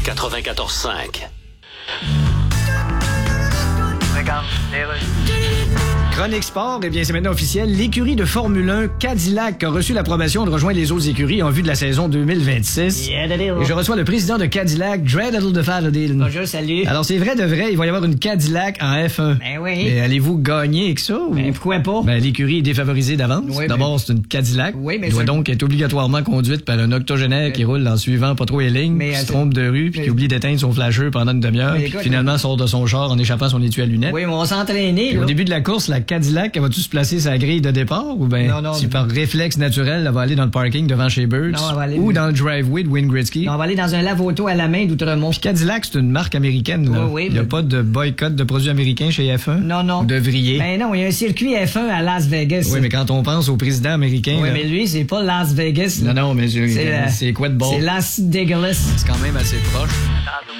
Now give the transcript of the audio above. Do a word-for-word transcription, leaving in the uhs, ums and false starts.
quatre-vingt-quatorze cinq. Regarde, Chronique Sport, eh bien, c'est maintenant officiel. L'écurie de Formule un Cadillac a reçu l'approbation de rejoindre les autres écuries en vue de la saison deux mille vingt-six. Yeah, Et je reçois le président de Cadillac, Dreadle de Fadadil. Bonjour, salut. Alors, c'est vrai de vrai, il va y avoir une Cadillac en F un. Ben oui. Mais allez-vous gagner avec ça? Ou... Ben pourquoi pas? Ben, l'écurie est défavorisée d'avance. Oui, D'abord, c'est une Cadillac. Oui, mais Elle doit c'est- donc être obligatoirement conduite par un octogénaire Mais- qui roule en suivant pas trop les lignes, Mais, qui se euh, trompe de rue, puis mais- qui oublie d'éteindre son flasheur pendant une demi-heure, Mais puis écoute, finalement sort de son char en échappant son étui à lunettes. Oui, mais on s'entraîner, Puis là. au début de la course, la Cadillac, elle va-tu se placer sa grille de départ ou bien Non, non, si non. par réflexe naturel, elle va aller dans le parking devant chez Birds Non, elle va aller- ou dans le driveway de Wayne Gretzky? On va aller dans un lave-auto à la main d'Outremont. Puis Cadillac, c'est une marque américaine. Là. Oui, oui, il n'y a mais- pas de boycott de produits américains chez F un? Non, non. Vous devriez. Ben non, il y a un circuit F un à Las Vegas. Oui, mais quand on pense au président américain... Oui, là- mais lui, c'est pas Las Vegas. Non, non, mais je- C'est la- c'est quoi de bon? C'est Las dégueulasse. C'est quand même assez proche. regarde.